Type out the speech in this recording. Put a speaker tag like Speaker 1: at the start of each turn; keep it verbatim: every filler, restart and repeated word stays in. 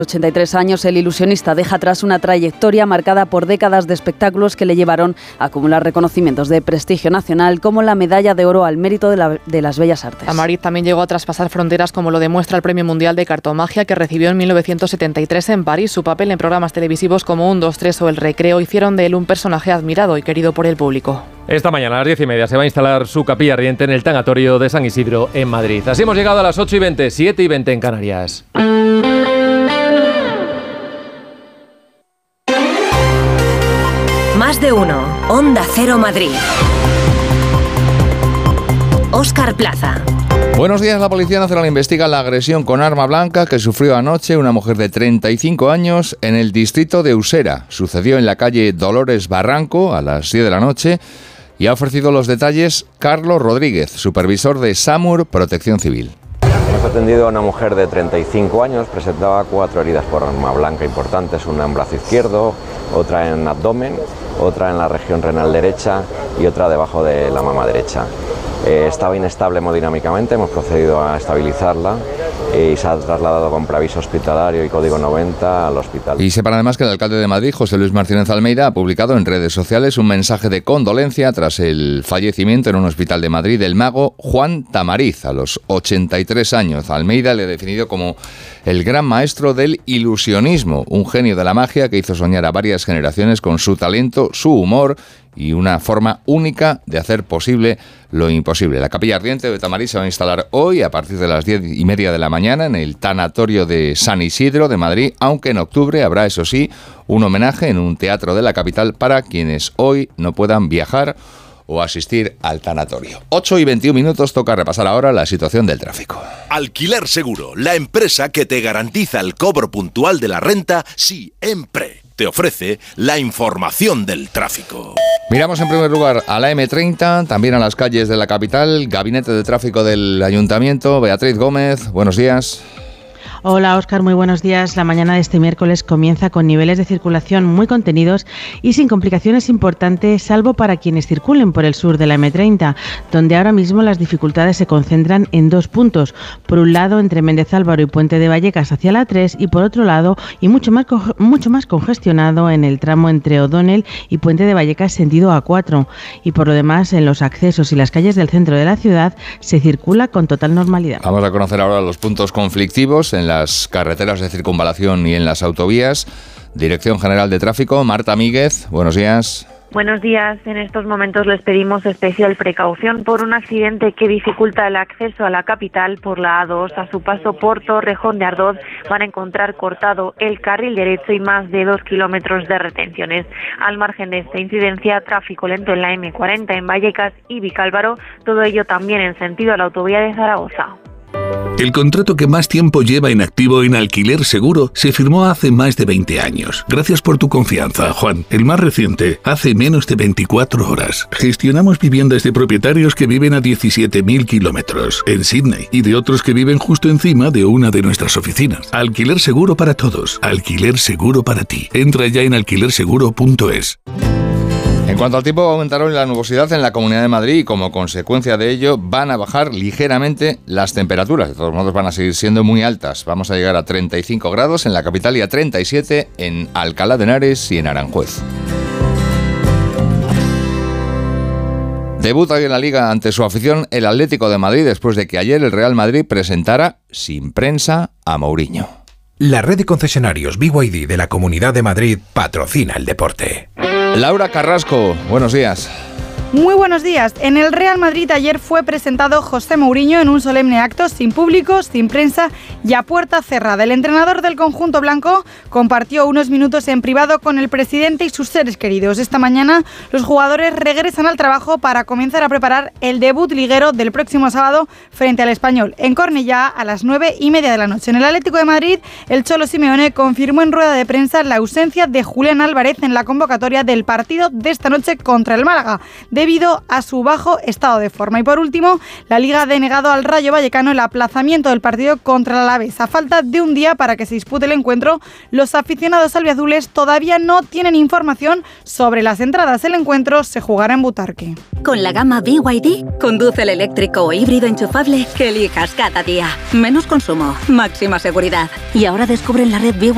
Speaker 1: ochenta y tres años, el ilusionista deja atrás una trayectoria marcada por décadas de espectáculos que le llevaron a acumular reconocimientos de prestigio nacional, como la Medalla de Oro al Mérito de, la, de las Bellas Artes.
Speaker 2: Tamariz también llegó a traspasar fronteras, como lo demuestra el Premio Mundial de Cartomagia que recibió en mil novecientos setenta y tres en París. Su papel en programas televisivos como Un, dos, tres o El Recreo hicieron de él un personaje admirado y querido por el público.
Speaker 3: Esta mañana a las diez y media se va a instalar su capilla ardiente en el tanatorio de San Isidro, en Madrid. Así hemos llegado a las ocho y veinte, siete y veinte en Canarias.
Speaker 4: Más de uno. Onda Cero Madrid. Óscar Plaza.
Speaker 5: Buenos días. La Policía Nacional investiga la agresión con arma blanca que sufrió anoche una mujer de treinta y cinco años en el distrito de Usera. Sucedió en la calle Dolores Barranco a las diez de la noche y ha ofrecido los detalles Carlos Rodríguez, supervisor de SAMUR Protección Civil.
Speaker 6: Hemos atendido a una mujer de treinta y cinco años, presentaba cuatro heridas por arma blanca importantes, una en brazo izquierdo, otra en abdomen, otra en la región renal derecha y otra debajo de la mama derecha. Eh, estaba inestable hemodinámicamente, hemos procedido a estabilizarla y se ha trasladado con preaviso hospitalario y código noventa al hospital.
Speaker 5: Y sepan además que el alcalde de Madrid, José Luis Martínez Almeida, ha publicado en redes sociales un mensaje de condolencia tras el fallecimiento en un hospital de Madrid del mago Juan Tamariz, a los ochenta y tres años. Almeida le ha definido como el gran maestro del ilusionismo, un genio de la magia que hizo soñar a varias generaciones con su talento, su humor y una forma única de hacer posible lo imposible. La capilla ardiente de Tamariz se va a instalar hoy a partir de las diez y media de la mañana en el tanatorio de San Isidro de Madrid, aunque en octubre habrá, eso sí, un homenaje en un teatro de la capital para quienes hoy no puedan viajar o asistir al tanatorio. ocho y veintiún minutos, toca repasar ahora la situación del tráfico.
Speaker 7: Alquiler Seguro, la empresa que te garantiza el cobro puntual de la renta siempre. Te ofrece la información del tráfico.
Speaker 5: Miramos en primer lugar a la eme treinta, también a las calles de la capital. Gabinete de Tráfico del Ayuntamiento. Beatriz Gómez, buenos días.
Speaker 8: Hola Óscar, muy buenos días. La mañana de este miércoles comienza con niveles de circulación muy contenidos y sin complicaciones importantes, salvo para quienes circulen por el sur de la eme treinta, donde ahora mismo las dificultades se concentran en dos puntos. Por un lado, entre Méndez Álvaro y Puente de Vallecas hacia la tres, y por otro lado, y mucho más, mucho más congestionado en el tramo entre O'Donnell y Puente de Vallecas sentido A cuatro. Y por lo demás, en los accesos y las calles del centro de la ciudad se circula con total normalidad.
Speaker 5: Vamos a conocer ahora los puntos conflictivos en las carreteras de circunvalación y en las autovías. Dirección General de Tráfico, Marta Míguez, buenos días.
Speaker 9: Buenos días. En estos momentos les pedimos especial precaución por un accidente que dificulta el acceso a la capital por la A dos. A su paso por Torrejón de Ardoz van a encontrar cortado el carril derecho y más de dos kilómetros de retenciones. Al margen de esta incidencia, tráfico lento en la eme cuarenta en Vallecas y Vicálvaro, todo ello también en sentido a la autovía de Zaragoza.
Speaker 10: El contrato que más tiempo lleva en activo en Alquiler Seguro se firmó hace más de veinte años. Gracias por tu confianza, Juan. El más reciente, hace menos de veinticuatro horas. Gestionamos viviendas de propietarios que viven a diecisiete mil kilómetros en Sydney y de otros que viven justo encima de una de nuestras oficinas. Alquiler Seguro para todos. Alquiler Seguro para ti. Entra ya en alquiler seguro punto es.
Speaker 5: En cuanto al tiempo, aumentaron la nubosidad en la Comunidad de Madrid y como consecuencia de ello van a bajar ligeramente las temperaturas. De todos modos van a seguir siendo muy altas. Vamos a llegar a treinta y cinco grados en la capital y a treinta y siete en Alcalá de Henares y en Aranjuez. Debuta hoy en la Liga ante su afición el Atlético de Madrid después de que ayer el Real Madrid presentara sin prensa a Mourinho.
Speaker 11: La red de concesionarios B Y D de la Comunidad de Madrid patrocina el deporte.
Speaker 5: Laura Carrasco, buenos días.
Speaker 12: Muy buenos días. En el Real Madrid ayer fue presentado José Mourinho en un solemne acto sin público, sin prensa y a puerta cerrada. El entrenador del conjunto blanco compartió unos minutos en privado con el presidente y sus seres queridos. Esta mañana los jugadores regresan al trabajo para comenzar a preparar el debut liguero del próximo sábado frente al Español en Cornellá a las nueve y media de la noche. En el Atlético de Madrid, el Cholo Simeone confirmó en rueda de prensa la ausencia de Julián Álvarez en la convocatoria del partido de esta noche contra el Málaga, debido a su bajo estado de forma. Y por último, la Liga ha denegado al Rayo Vallecano el aplazamiento del partido contra el Alavés. A falta de un día para que se dispute el encuentro, los aficionados albiazules todavía no tienen información sobre las entradas. El encuentro se jugará en Butarque.
Speaker 4: Con la gama B Y D, conduce el eléctrico o híbrido enchufable que elijas cada día. Menos consumo, máxima seguridad. Y ahora descubre en la red B Y D